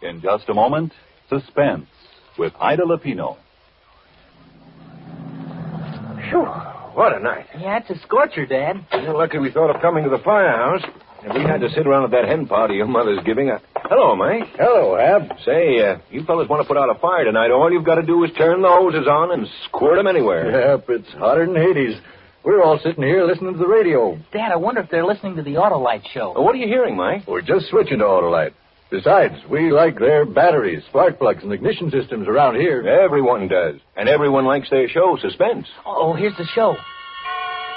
In just a moment, Suspense with Ida Lupino. Phew, what a night. Yeah, it's a scorcher, Dad. You're lucky we thought of coming to the firehouse. And we had to sit around at that hen party your mother's giving. Hello, Mike. Hello, Ab. Say, you fellas want to put out a fire tonight. All you've got to do is turn the hoses on and squirt them anywhere. Yep, it's hotter than Hades. We're all sitting here listening to the radio. Dad, I wonder if they're listening to the Autolite show. What are you hearing, Mike? We're just switching to Autolite. Besides, we like their batteries, spark plugs, and ignition systems around here. Everyone does. And everyone likes their show, Suspense. Oh, here's the show.